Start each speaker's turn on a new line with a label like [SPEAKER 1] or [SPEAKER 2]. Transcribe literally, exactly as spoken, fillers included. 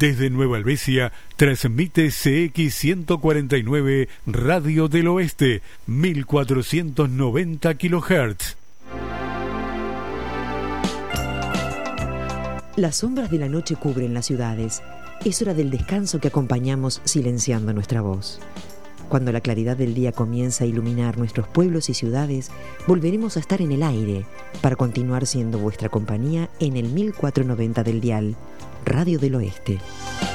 [SPEAKER 1] Desde Nueva Helvecia transmite C X ciento cuarenta y nueve Radio del Oeste, mil cuatrocientos noventa kilohertz.
[SPEAKER 2] Las sombras de la noche cubren las ciudades. Es hora del descanso que acompañamos silenciando nuestra voz. Cuando la claridad del día comienza a iluminar nuestros pueblos y ciudades, volveremos a estar en el aire para continuar siendo vuestra compañía en el mil cuatrocientos noventa del dial, Radio del Oeste.